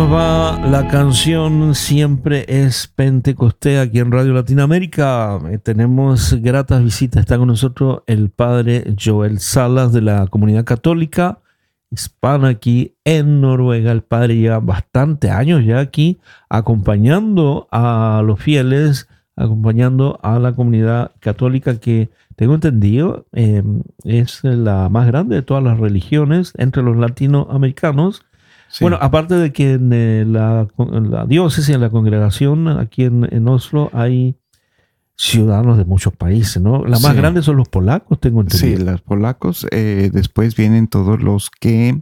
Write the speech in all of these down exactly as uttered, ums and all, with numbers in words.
nos va la canción Siempre es Pentecostés aquí en Radio Latinoamérica. Eh, tenemos gratas visitas. Está con nosotros el padre Joel Salas de la Comunidad Católica Hispana aquí en Noruega. El padre lleva bastantes años ya aquí acompañando a los fieles, acompañando a la comunidad católica que, tengo entendido, eh, es la más grande de todas las religiones entre los latinoamericanos. Sí. Bueno, aparte de que en eh, la, en la diócesis, en la congregación aquí en, en Oslo, hay ciudadanos de muchos países, ¿no? La más sí. grande son los polacos, tengo entendido. Sí, los polacos. Eh, después vienen todos los que...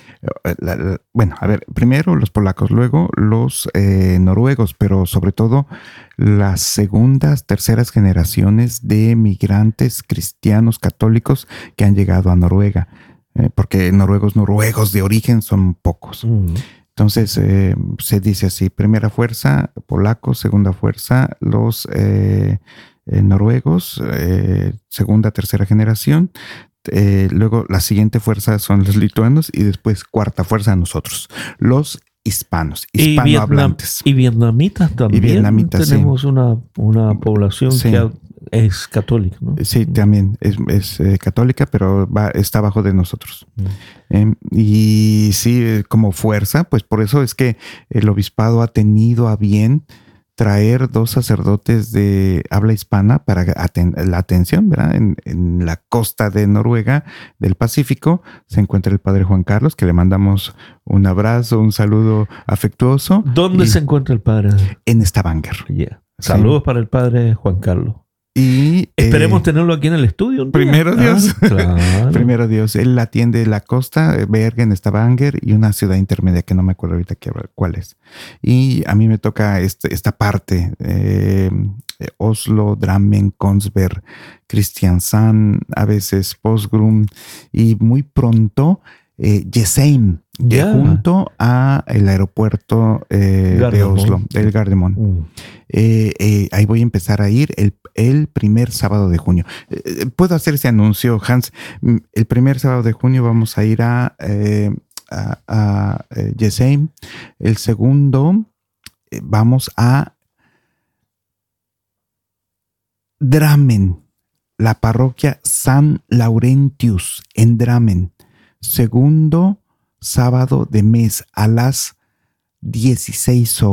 La, la, bueno, a ver, primero los polacos, luego los eh, noruegos, pero sobre todo las segundas, terceras generaciones de migrantes cristianos católicos que han llegado a Noruega. Eh, porque noruegos noruegos de origen son pocos. Mm. Entonces eh, se dice así: primera fuerza polacos, segunda fuerza los eh, eh, noruegos, eh, segunda, tercera generación, eh, luego la siguiente fuerza son los lituanos y después cuarta fuerza nosotros, los hispanos, hispanohablantes. Y, vietnam, y vietnamitas también. Y vietnamitas, tenemos sí. una, una población sí. que ha, es católica, ¿no? Sí, también es, es eh, católica, pero va, está abajo de nosotros. Mm. Eh, y sí, como fuerza, pues por eso es que el obispado ha tenido a bien traer dos sacerdotes de habla hispana para aten- la atención, ¿verdad? En, en la costa de Noruega, del Pacífico, se encuentra el padre Juan Carlos, que le mandamos un abrazo, un saludo afectuoso. ¿Dónde y se encuentra el padre? En Stavanger. Yeah. Saludos sí. para el padre Juan Carlos. Y esperemos eh, tenerlo aquí en el estudio. ¿No? Primero Dios. Ah, claro. Primero Dios. Él atiende la costa, Bergen, Stavanger y una ciudad intermedia que no me acuerdo ahorita qué, cuál es. Y a mí me toca este, esta parte, eh, Oslo, Drammen, Kongsberg, Kristiansand, a veces Porsgrunn y muy pronto eh, Jessheim, yeah. junto a el aeropuerto eh, de Oslo, el Gardermoen. Mm. Eh, eh, ahí voy a empezar a ir el, el primer sábado de junio. Eh, ¿Puedo hacer ese anuncio, Hans? El primer sábado de junio vamos a ir a, eh, a, a, a Jessheim. El segundo eh, vamos a Drammen, la parroquia San Laurentius en Drammen. Segundo sábado de mes a las dieciséis horas.